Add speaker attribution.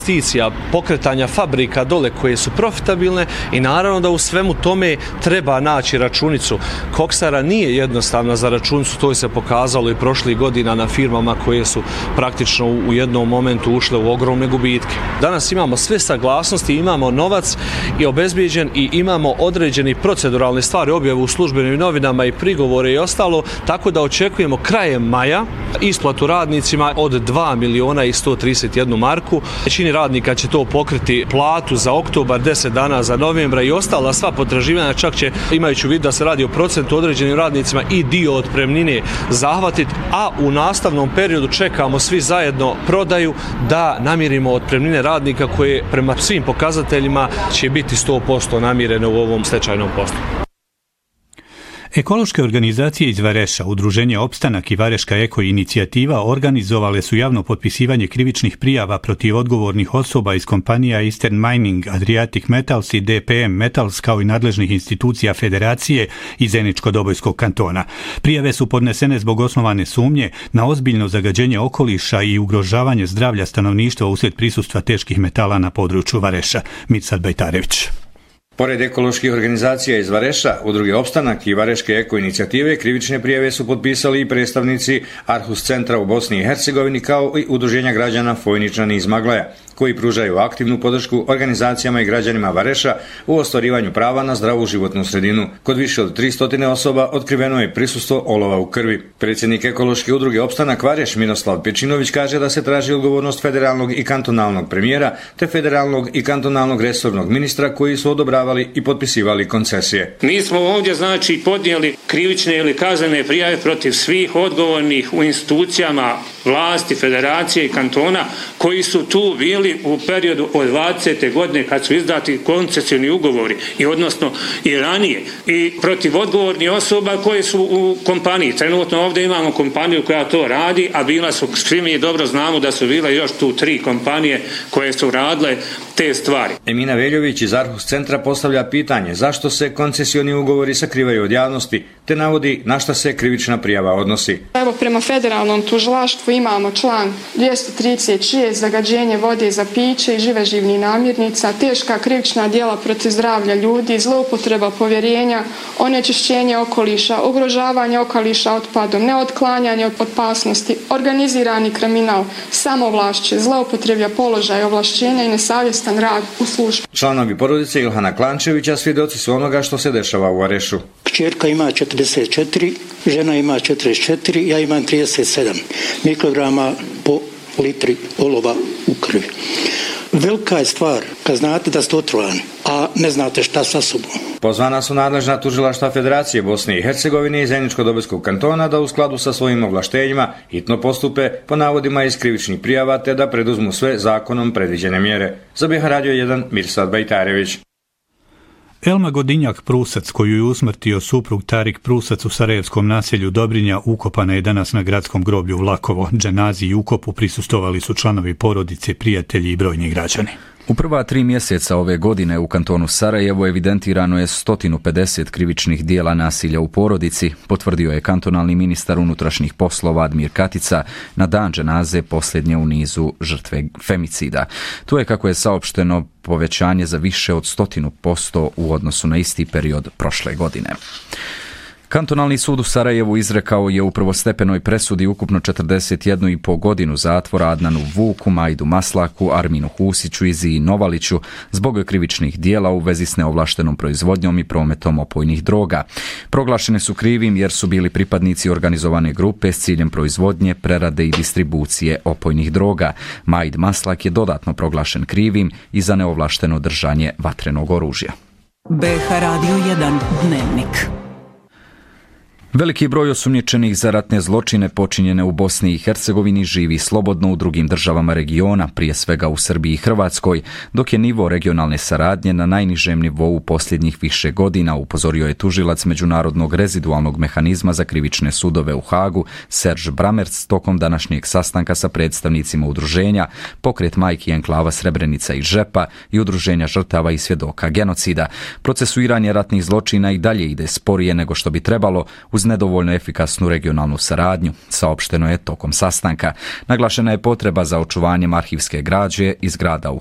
Speaker 1: investicija, pokretanja fabrika dole koje su profitabilne i naravno da u svemu tome treba naći računicu. Koksara nije jednostavna za računicu, to je se pokazalo i prošlih godina na firmama koje su praktično u jednom momentu ušle u ogromne gubitke. Danas imamo sve saglasnosti, imamo novac i obezbijeđen i imamo određeni proceduralne stvari, objavu u službenim novinama i prigovore i ostalo, tako da očekujemo krajem maja isplatu radnicima od 2.131.000 marku. Većini radnika će to pokriti platu za oktobar, 10 dana za novembra i ostala sva potraživanja, čak će, imajući u vidu da se radi o procentu određenim radnicima, i dio otpremnine zahvatiti, a u nastavnom periodu čekamo svi zajedno prodaju da namirimo otpremnine radnika koje prema svim pokazateljima će biti 100% namirene u ovom stečajnom postupku.
Speaker 2: Ekološke organizacije iz Vareša, Udruženje Opstanak i Vareška eko inicijativa organizovale su javno potpisivanje krivičnih prijava protiv odgovornih osoba iz kompanija Eastern Mining, Adriatic Metals i DPM Metals kao i nadležnih institucija Federacije i Zeničko-Dobojskog kantona. Prijave su podnesene zbog osnovane sumnje na ozbiljno zagađenje okoliša i ugrožavanje zdravlja stanovništva uslijed prisustva teških metala na području Vareša. Mirsad Bajtarević.
Speaker 3: Pored ekoloških organizacija iz Vareša, Udruge Opstanak i Vareške eko inicijative, krivične prijave su potpisali i predstavnici Arhus centra u Bosni i Hercegovini kao i Udruženja građana Fojničani iz Maglaja, koji pružaju aktivnu podršku organizacijama i građanima Vareša u ostvarivanju prava na zdravu životnu sredinu. Kod više od 300 osoba otkriveno je prisustvo olova u krvi. Predsjednik ekološke udruge Opstanak Vareš Miroslav Pečinović kaže da se traži odgovornost federalnog i kantonalnog premijera te federalnog i kantonalnog resornog ministra koji su odobravali i potpisivali koncesije.
Speaker 4: Mi smo ovdje podnijeli krivične ili kaznene prijave protiv svih odgovornih u institucijama vlasti, federacije i kantona koji su tu bili u periodu od 20. godine kad su izdati koncesioni ugovori i odnosno i ranije i protiv odgovornih osoba koje su u kompaniji. Trenutno ovdje imamo kompaniju koja to radi, a bila su, svi mi dobro znamo da su bile još tu 3 kompanije koje su radile te stvari.
Speaker 3: Emina Veljović iz Arhus centra postavlja pitanje zašto se koncesioni ugovori sakrivaju od javnosti, te navodi na šta se krivična prijava odnosi.
Speaker 5: Evo, prema federalnom tužilaštvu imamo član 236 zagađenje vode za piće i živeživnih namirnica, teška krivična djela protiv zdravlja ljudi, zloupotreba povjerenja, onečišćenje okoliša, ugrožavanje okoliša otpadom, neotklanjanje od opasnosti, organizirani kriminal, samovlašće, zloupotrebja položaja, ovlašćenja i nesavjestan rad u službi.
Speaker 3: Članovi porodice Ilhana Klančevića svjedoci su onoga što se dešava u Varešu.
Speaker 6: Kćerka ima 44, žena ima 44, ja imam 37 mikrograma po litri olova u krvi. Velika je stvar kad znate da ste otrovani, a ne znate šta sa sobom.
Speaker 3: Pozvana su nadležna tužilaštva Federacije Bosne i Hercegovine i Zeničko-Dobojskog kantona da u skladu sa svojim ovlaštenjima hitno postupe po navodima iz krivičnih prijava te da preduzmu sve zakonom predviđene mjere. Za BiH Radio 1 Mirsad Bajtarević.
Speaker 2: Elma Godinjak Prusac, koju je usmrtio suprug Tarik Prusac u sarajevskom naselju Dobrinja, ukopana je danas na gradskom groblju Vlakovo. Dženazi i ukopu prisustvovali su članovi porodice, prijatelji i brojni građani.
Speaker 7: U prva 3 mjeseca ove godine u kantonu Sarajevo evidentirano je 150 krivičnih dijela nasilja u porodici, potvrdio je kantonalni ministar unutrašnjih poslova Admir Katica na dan dženaze posljednje u nizu žrtve femicida. To je, kako je saopšteno, povećanje za više od 100% u odnosu na isti period prošle godine. Kantonalni sud u Sarajevu izrekao je u prvostepenoj presudi ukupno 41,5 godinu zatvora Adnanu Vuku, Majdu Maslaku, Arminu Husiću i Ziji Novaliću zbog krivičnih dijela u vezi s neovlaštenom proizvodnjom i prometom opojnih droga. Proglašene su krivim jer su bili pripadnici organizovane grupe s ciljem proizvodnje, prerade i distribucije opojnih droga. Majd Maslak je dodatno proglašen krivim i za neovlašteno držanje vatrenog oružja.
Speaker 8: BiH Radio 1 Dnevnik.
Speaker 7: Veliki broj osumnjičenih za ratne zločine počinjene u Bosni i Hercegovini živi slobodno u drugim državama regiona, prije svega u Srbiji i Hrvatskoj, dok je nivo regionalne saradnje na najnižem nivou posljednjih više godina, upozorio je tužilac Međunarodnog rezidualnog mehanizma za krivične sudove u Hagu, Serž Bramerc, tokom današnjeg sastanka sa predstavnicima udruženja Pokret majki enklava Srebrenica i Žepa i udruženja žrtava i svjedoka genocida. Procesuiranje ratnih zločina i dalje ide sporije nego što bi trebalo, uz uz nedovoljno efikasnu regionalnu saradnju, saopšteno je tokom sastanka. Naglašena je potreba za očuvanjem arhivske građe iz grada u